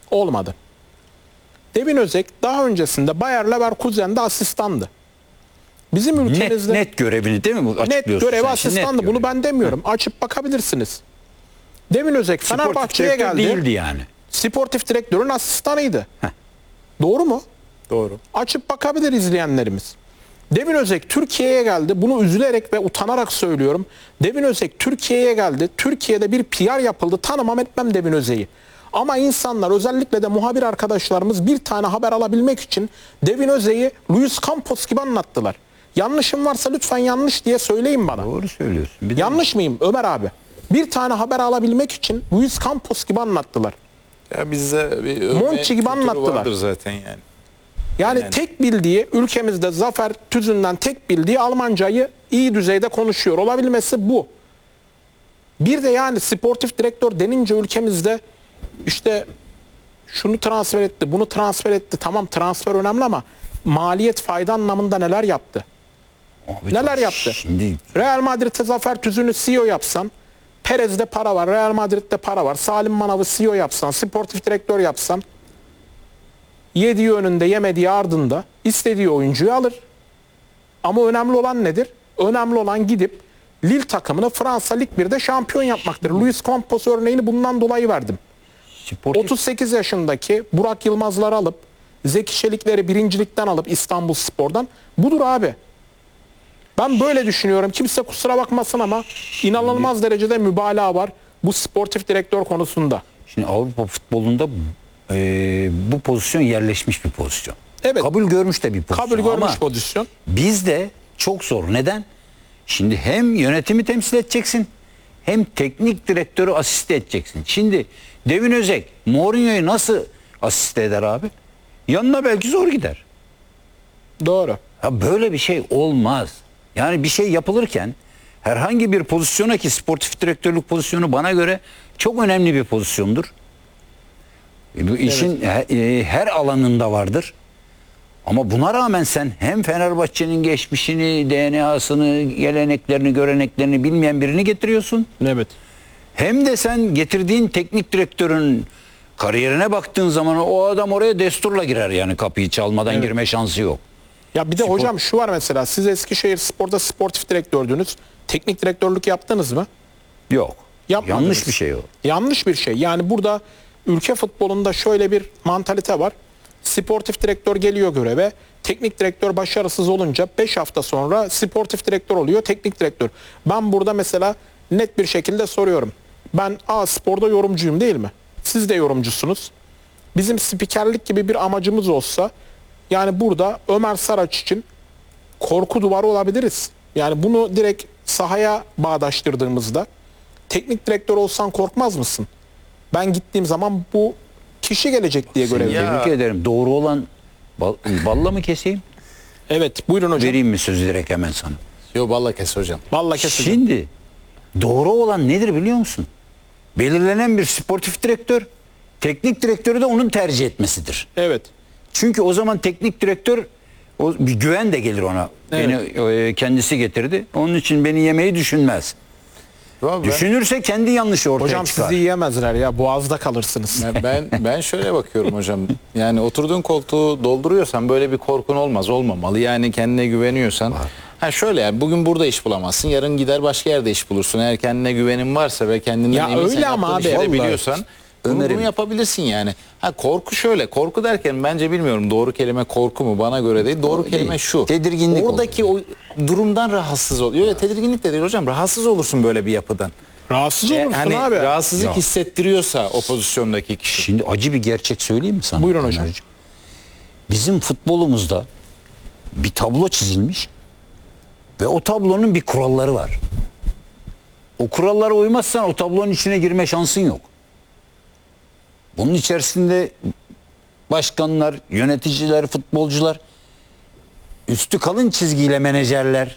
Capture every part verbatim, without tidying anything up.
Olmadı. Devin Özek daha öncesinde Bayer Leverkusen'de asistandı. Bizim ülkemizde Net, net görevini değil mi bu net açıklıyorsun? görevi sen? Şimdi net asistandı. Bunu görevi. ben demiyorum. Açıp bakabilirsiniz. Devin Özek Sportif Fenerbahçe'ye direktör geldi. değildi yani. Sportif direktörün asistanıydı. Heh. Doğru mu? Doğru. Açıp bakabilir izleyenlerimiz. Devin Özek Türkiye'ye geldi. Bunu üzülerek ve utanarak söylüyorum. Devin Özek Türkiye'ye geldi. Türkiye'de bir P R yapıldı. Tanımam etmem Devin Özek'i. Ama insanlar, özellikle de muhabir arkadaşlarımız, bir tane haber alabilmek için Devin Özek'i Luis Campos gibi anlattılar. Yanlışım varsa lütfen yanlış diye söyleyin bana. Doğru söylüyorsun. Bir de- Yanlış mıyım Ömer abi? Bir tane haber alabilmek için Luis Campos gibi anlattılar. Ya bizde bir övme Monchi gibi kültürü anlattılar. vardır zaten yani. Yani, Yani. tek bildiği, ülkemizde Zafer Tüzün'den tek bildiği Almancayı iyi düzeyde konuşuyor olabilmesi bu. Bir de yani sportif direktör denince ülkemizde işte şunu transfer etti, bunu transfer etti. Tamam, transfer önemli ama maliyet fayda anlamında neler yaptı? Abi, Neler yaptı? Şimdi Real Madrid'e Zafer Tüzün'ü C E O yapsan, Perez'de para var, Real Madrid'de para var. Salim Manav'ı C E O yapsan, sportif direktör yapsan, yediği önünde yemediği ardında istediği oyuncuyu alır. Ama önemli olan nedir? Önemli olan gidip Lille takımını Fransa Lig bir'de şampiyon yapmaktır. Luis Campos örneğini bundan dolayı verdim. sportif otuz sekiz yaşındaki Burak Yılmazları alıp, Zeki Çelikleri birincilikten alıp İstanbul Spor'dan, budur abi. Ben böyle düşünüyorum. Kimse kusura bakmasın ama inanılmaz derecede mübalağa var bu sportif direktör konusunda. Şimdi Avrupa futbolunda e, bu pozisyon yerleşmiş bir pozisyon. Evet. Kabul görmüş de bir pozisyon. Kabul görmüş ama pozisyon. bizde çok zor. Neden? Şimdi hem yönetimi temsil edeceksin, hem teknik direktörü asiste edeceksin. Şimdi Devin Özek Mourinho'yu nasıl asiste eder abi? Yanına belki zor gider. Doğru. Ya böyle bir şey olmaz. Yani bir şey yapılırken herhangi bir pozisyona, ki sportif direktörlük pozisyonu bana göre çok önemli bir pozisyondur. E, Bu işin he- e, her alanında vardır. Ama buna rağmen sen hem Fenerbahçe'nin geçmişini, D N A'sını, geleneklerini, göreneklerini bilmeyen birini getiriyorsun. Evet. Hem de sen getirdiğin teknik direktörün kariyerine baktığın zaman o adam oraya desturla girer, yani kapıyı çalmadan Evet. girme şansı yok. Ya bir de Spor- hocam şu var mesela, siz Eskişehir Spor'da sportif direktördünüz. Teknik direktörlük yaptınız mı? Yok. Yapmadınız. Yanlış bir şey o. Yanlış bir şey. Yani burada ülke futbolunda şöyle bir mantalite var. Sportif direktör geliyor göreve. Teknik direktör başarısız olunca beş hafta sonra sportif direktör oluyor, teknik direktör. Ben burada mesela net bir şekilde soruyorum. Ben A Spor'da yorumcuyum değil mi? Siz de yorumcusunuz. Bizim spikerlik gibi bir amacımız olsa, yani burada Ömer Saraç için korku duvarı olabiliriz. Yani bunu direkt sahaya bağdaştırdığımızda, teknik direktör olsan korkmaz mısın? Ben gittiğim zaman bu kişi gelecek diye görev Ya- veriyor. Tebrik ederim. Doğru olan bal, balla mı keseyim? Evet, buyurun hocam. Vereyim mi sözü direkt hemen sana? Yo, balla kes hocam. Vallahi keseceğim. Şimdi doğru olan nedir biliyor musun? Belirlenen bir sportif direktör, teknik direktörü de onun tercih etmesidir. Evet. Çünkü o zaman teknik direktör, o bir güven de gelir ona. Evet. Beni e, kendisi getirdi. Onun için beni yemeyi düşünmez. Yo, ben, Düşünürse kendi yanlışı ortaya Hocam çıkar. sizi yiyemezler ya, boğazda kalırsınız. ben, ben ben şöyle bakıyorum hocam. Yani oturduğun koltuğu dolduruyorsan böyle bir korkun olmaz, olmamalı. Yani kendine güveniyorsan. Ha şöyle, yani bugün burada iş bulamazsın. Yarın gider başka yerde iş bulursun. Eğer kendine güvenin varsa ve kendinden Ya eminsen, öyle ama yaptığın abi, işleri vallahi. biliyorsan bunu, Ömer'im. bunu yapabilirsin yani. Ha korku şöyle. Korku derken bence bilmiyorum doğru kelime korku mu, bana göre değil. Doğru Doğru kelime değil. şu. Tedirginlik Oradaki o durumdan rahatsız ol. Yok, tedirginlik de değil hocam. Rahatsız olursun böyle bir yapıdan. Rahatsız olursun hani abi. rahatsızlık Ya. hissettiriyorsa o pozisyondaki kişi. Şimdi acı bir gerçek söyleyeyim mi sana? Buyurun hocam. Ömerciğim? Bizim futbolumuzda bir tablo çizilmiş ve o tablonun bir kuralları var. O kurallara uymazsan o tablonun içine girme şansın yok. Bunun içerisinde başkanlar, yöneticiler, futbolcular, üstü kalın çizgiyle menajerler.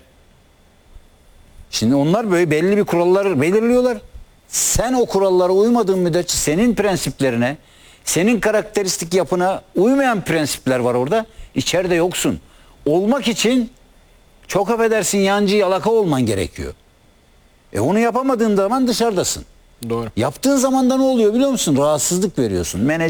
Şimdi onlar böyle belli bir kuralları belirliyorlar. Sen o kurallara uymadığın müddetçe senin prensiplerine, senin karakteristik yapına uymayan prensipler var orada. İçeride yoksun. Olmak için çok affedersin yancı yalaka olman gerekiyor. E onu yapamadığın zaman dışarıdasın. Doğru. Yaptığın zaman da ne oluyor biliyor musun? Rahatsızlık veriyorsun. Menajer